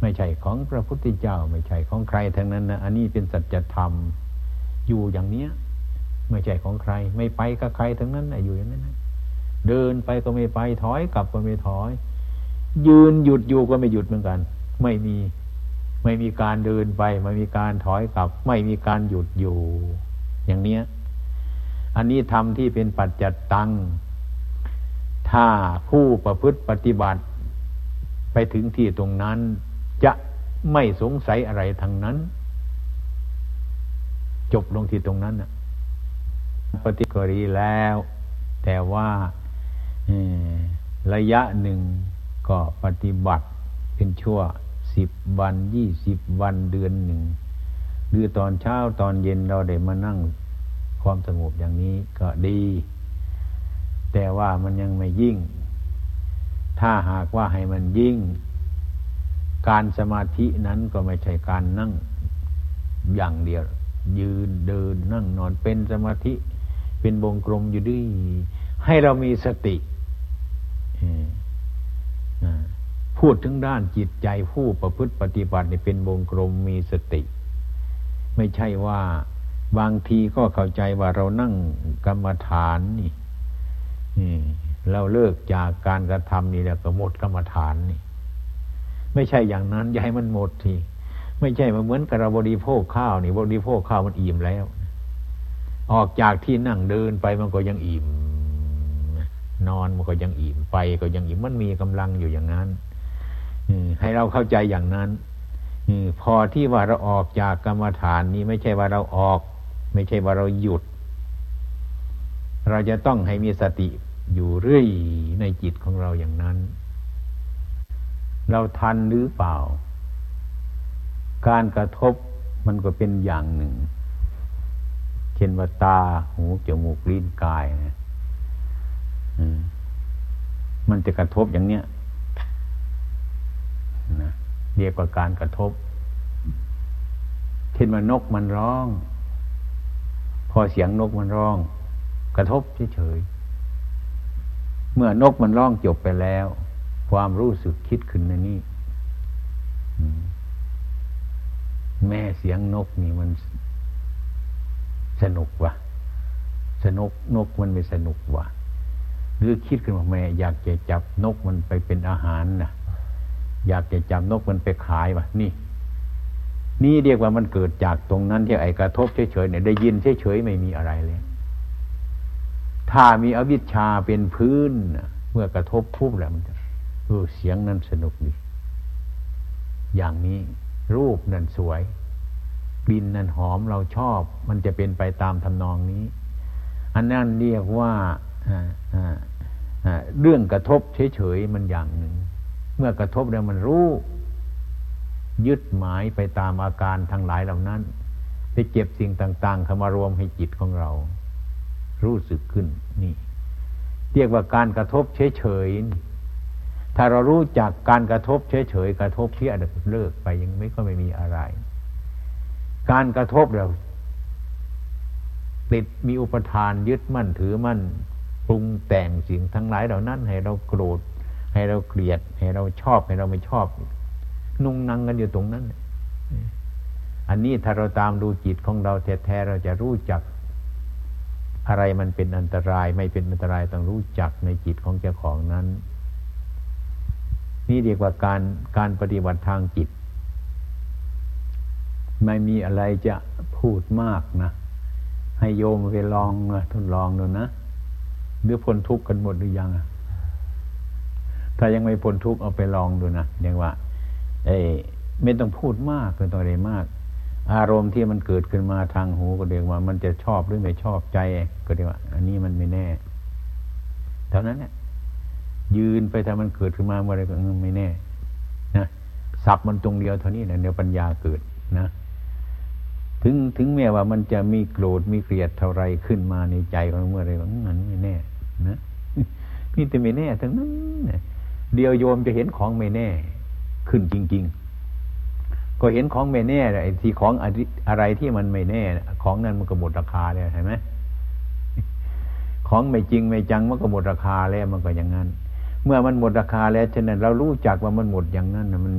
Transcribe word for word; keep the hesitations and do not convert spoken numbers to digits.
ไม่ใช่ของพระพุทธเจ้าไม่ใช่ของใครทั้งนั้นนะอันนี้เป็นสัจธรรมอยู่อย่างเนี้ยไม่ใช่ของใครไม่ไปกับใครทั้งนั้นนะอยู่อย่างนั้นนะเดินไปก็ไม่ไปถอยกลับก็ไม่ถอยยืนหยุดอยู่ก็ไม่หยุดเหมือนกันไม่มีไม่มีการเดินไปไม่มีการถอยกลับไม่มีการหยุดอยู่อย่างเนี้ยอันนี้ธรรมที่เป็นปัจจัตตังถ้าผู้ประพฤติปฏิบัติไปถึงที่ตรงนั้นจะไม่สงสัยอะไรทั้งนั้นจบลงที่ตรงนั้นนะปฏิกริแล้วแต่ว่าระยะหนึ่งก็ปฏิบัติเป็นชั่วสิบวันยี่สิบวันเดือนหนึ่งหรือตอนเช้าตอนเย็นเราได้มานั่งความสงบอย่างนี้ก็ดีแต่ว่ามันยังไม่ยิ่งถ้าหากว่าให้มันยิ่งการสมาธินั้นก็ไม่ใช่การนั่งอย่างเดียวยืนเดินนั่งนอนเป็นสมาธิเป็นวงกลมอยู่ด้วยให้เรามีสติพูดถึงด้านจิตใจผู้ประพฤติปฏิบัติเป็นวงกลมมีสติไม่ใช่ว่าบางทีก็เข้าใจว่าเรานั่งกรรมฐานนี่เราเลิกจากการกระทำนี่แล้วก็หมดกรรมฐานนี่ไม่ใช่อย่างนั้นอย่าให้มันหมดทีไม่ใช่มาเหมือนกับเราบริโภคข้าวนี่บริโภคข้าวมันอิ่มแล้วออกจากที่นั่งเดินไปมันก็ยังอิ่มนอนมันก็ยังอิ่มไปก็ยังอิ่มมันมีกำลังอยู่อย่างนั้นให้เราเข้าใจอย่างนั้นพอที่ว่าเราออกจากกรรมฐานนี้ไม่ใช่ว่าเราออกไม่ใช่ว่าเราหยุดเราจะต้องให้มีสติอยู่เรื่อยในจิตของเราอย่างนั้นเราทันหรือเปล่าการกระทบมันก็เป็นอย่างหนึ่งเช่นว่าตาหูจมูกลิ้นกายนะมันจะกระทบอย่างเนี้ยนะเรียกว่าการกระทบเช่นว่านกมันร้องพอเสียงนกมันร้องกระทบเฉยๆเมื่อนกมันร้องจบไปแล้วความรู้สึกคิดขึ้นในนี้แม่เสียงนกนี่มันสนุกว่ะสนุกนกมันไม่สนุกว่ะหรือคิดขึ้นว่าแม่อยากจะจับนกมันไปเป็นอาหารนะอยากจะจับนกมันไปขายว่ะนี่นี่เรียกว่ามันเกิดจากตรงนั้นที่ไอ้กระทบเฉยๆเนี่ยได้ยินเฉยๆไม่มีอะไรเลยถ้ามีอวิชชาเป็นพื้นเมื่อกระทบปุ๊บแล้วมันจะเออเสียงนั้นสนุกดีอย่างนี้รูปนั้นสวยกลิ่นนั้นหอมเราชอบมันจะเป็นไปตามทำนองนี้อันนั้นเรียกว่าเรื่องกระทบเฉยๆมันอย่างหนึ่งเมื่อกระทบแล้วมันรู้ยึดหมายไปตามอาการทั้งหลายเหล่านั้นไปเก็บสิ่งต่างๆเข้ามารวมให้จิตของเรารู้สึกขึ้นนี่เรียกว่าการกระทบเฉยๆถ้าเรารู้จักการกระทบเฉยๆกระทบเพี้ยเลิกไปยังไม่ก็ไม่มีอะไรการกระทบเราติดมีอุปทานยึดมั่นถือมั่นปรุงแต่งสิ่งทั้งหลายเหล่านั้นให้เราโกรธให้เราเกลียดให้เราชอบให้เราไม่ชอบนุ่งนั่งกันอยู่ตรงนั้นอันนี้ถ้าเราตามดูจิตของเราแท้ๆเราจะรู้จักอะไรมันเป็นอันตรายไม่เป็นอันตรายต้องรู้จักในจิตของเจ้าของนั้นนี่เรียกว่าการการปฏิบัติทางจิตไม่มีอะไรจะพูดมากนะให้โยมไปลองทดลองดูนะหรือพ้นทุกข์กันหมดหรือยังถ้ายังไม่พ้นทุกข์เอาไปลองดูนะอย่างว่าเอ้ไม่ต้องพูดมากไม่ต้องอะไรมากอารมณ์ที่มันเกิดขึ้นมาทางหูก็เรียกว่ามันจะชอบหรือไม่ชอบใจก็เรียกว่าอันนี้มันไม่แน่เท่านั้นแหละยืนไปถ้ามันเกิดขึ้นมาเมื่อไรก็ไม่แน่นะสับมันตรงเดียวเท่านี้นะเดี๋ยวปัญญาเกิดนะถึงถึงแม้ว่ามันจะมีโกรธมีเกลียดเท่าไรขึ้นมาในใจของเมื่อไรก็มันไม่แน่นะนี่แต่ไม่แน่ทั้งนั้นเดียวโยมจะเห็นของไม่แน่ขึ้นจริงๆก็เห็นของไม่แน่ไอ้ที่ของอะไรที่มันไม่แน่ของนั้นมันก็หมดราคาแล้วเห็นไหมของไม่จริงไม่จังมันก็หมดราคาแล้วมันก็อย่างนั้นเมื่อมันหมดราคาแล้วฉะนั้นเรารู้จักว่ามันหมดอย่างนั้นมัน